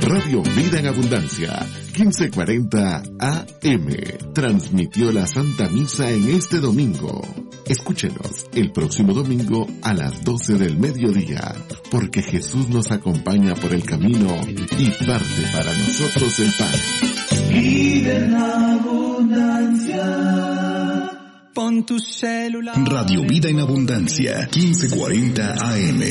Radio Vida en Abundancia, 1540 AM, transmitió la Santa Misa en este domingo. Escúchenos el próximo domingo a las 12 del mediodía, porque Jesús nos acompaña por el camino y parte para nosotros el pan. Vida en Abundancia. Pon tu celular. Radio Vida en Abundancia, 1540 AM.